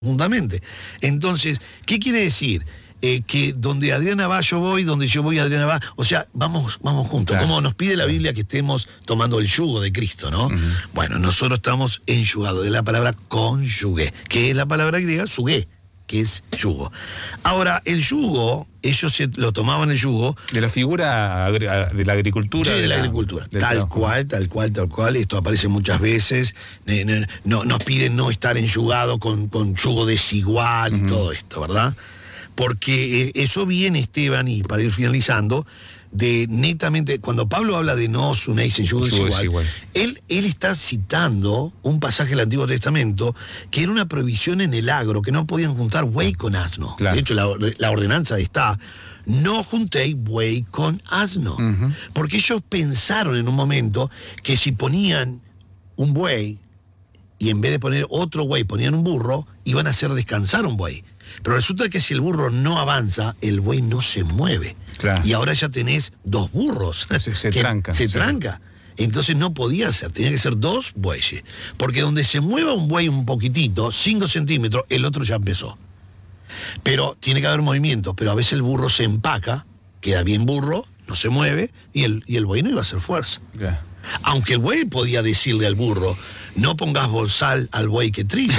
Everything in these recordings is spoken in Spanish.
conjuntamente. Entonces, ¿qué quiere decir? Que donde Adriana va, yo voy, donde yo voy, Adriana va. O sea, vamos juntos. Claro. Como nos pide la Biblia que estemos tomando el yugo de Cristo, ¿no? Bueno, nosotros estamos enjugados, de la palabra conyugue, que es la palabra griega sugué, que es yugo. Ahora, el yugo, ellos lo tomaban el yugo De la figura de la agricultura. sí, de la agricultura. Tal cual. Esto aparece muchas veces. No, nos piden no estar enyugado con yugo desigual y todo esto, ¿verdad? Porque eso viene, Esteban, y para ir finalizando, de netamente, cuando Pablo habla de no os unéis en yugo desigual, él está citando un pasaje del Antiguo Testamento que era una prohibición en el agro, que no podían juntar buey con asno. Claro. De hecho, la ordenanza está: no juntéis buey con asno. Porque ellos pensaron en un momento que si ponían un buey y en vez de poner otro buey ponían un burro, iban a hacer descansar un buey. Pero resulta que si el burro no avanza, el buey no se mueve. Claro. Y ahora ya tenés dos burros. Se trancan. Se tranca. Entonces no podía ser, tenía que ser dos bueyes. Porque donde se mueva un buey un poquitito, 5 centímetros, el otro ya empezó. Pero tiene que haber movimiento, pero a veces el burro se empaca, queda bien burro, no se mueve, y el buey no iba a hacer fuerza. Claro. Aunque el buey podía decirle al burro: no pongas bozal al buey que trilla.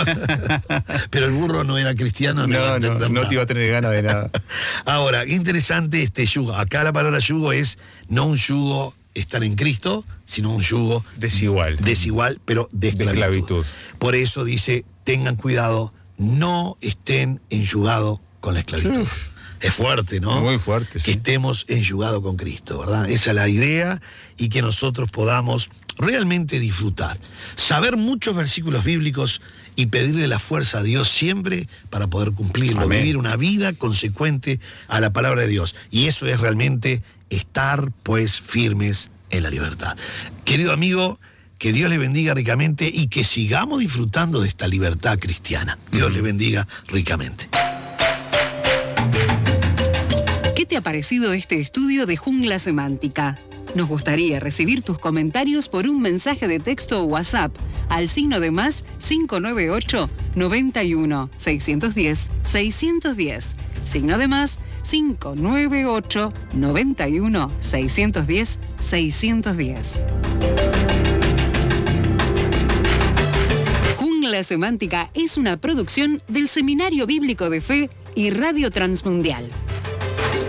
Pero el burro no era cristiano, No te iba a tener ganas de nada. Ahora, qué interesante este yugo. Acá la palabra yugo es no un yugo estar en Cristo, sino un yugo Desigual, pero de esclavitud. Por eso dice: tengan cuidado, no estén enyugados con la esclavitud. Es fuerte, ¿no? Muy fuerte, sí. Que estemos enyugados con Cristo, ¿verdad? Esa es la idea, y que nosotros podamos realmente disfrutar, saber muchos versículos bíblicos y pedirle la fuerza a Dios siempre para poder cumplirlo. Amén. Vivir una vida consecuente a la palabra de Dios. Y eso es realmente estar, pues, firmes en la libertad. Querido amigo, que Dios le bendiga ricamente y que sigamos disfrutando de esta libertad cristiana. Dios le bendiga ricamente. ¿Qué te ha parecido este estudio de Jungla Semántica? Nos gustaría recibir tus comentarios por un mensaje de texto o WhatsApp al signo de más 598 91 610 610. Signo de más 598 91 610 610. Jungla Semántica es una producción del Seminario Bíblico de Fe y Radio Transmundial.